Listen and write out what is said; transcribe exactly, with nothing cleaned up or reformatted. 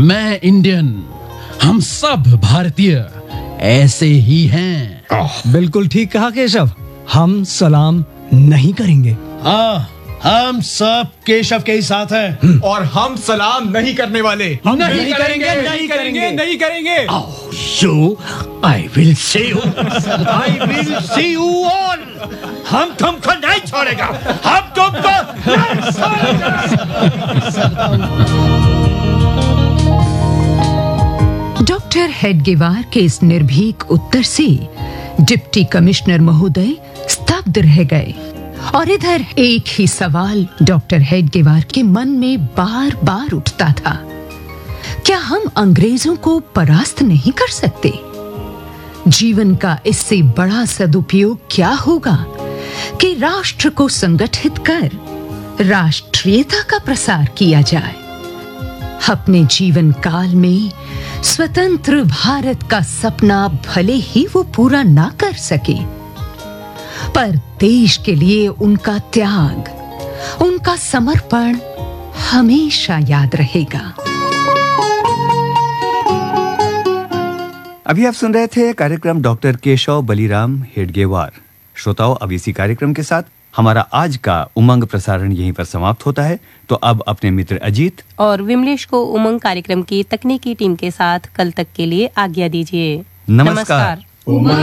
मैं इंडियन, हम सब भारतीय ऐसे ही हैं। बिल्कुल ठीक कहा केशव, हम सलाम नहीं करेंगे। हाँ, हम सब केशव के ही साथ हैं। और हम सलाम नहीं करने वाले। हम नहीं, नहीं करेंगे, नहीं करेंगे, नहीं करेंगे। You, I will see you. I will see you all. हम तुमको नहीं छोड़ेगा। हम तुमको नहीं छोड़ेगा। डॉक्टर हेडगेवार के इस निर्भीक उत्तर से डिप्टी कमिश्नर महोदय स्तब्ध रह गए और इधर एक ही सवाल डॉक्टर हेडगेवार के मन में बार बार उठता था। क्या हम अंग्रेजों को परास्त नहीं कर सकते? जीवन का इससे बड़ा सदुपयोग क्या होगा कि राष्ट्र को संगठित कर राष्ट्रीयता का प्रसार किया जाए। अपने जीवन काल में स्वतंत्र भारत का सपना भले ही वो पूरा ना कर सके, पर देश के लिए उनका त्याग, उनका समर्पण हमेशा याद रहेगा। अभी आप सुन रहे थे कार्यक्रम डॉक्टर केशव बलिराम हेडगेवार। श्रोताओं, अब इसी कार्यक्रम के साथ हमारा आज का उमंग प्रसारण यहीं पर समाप्त होता है। तो अब अपने मित्र अजीत और विमलेश को उमंग कार्यक्रम की तकनीकी टीम के साथ कल तक के लिए आज्ञा दीजिए। नमस्कार। नमस्कार।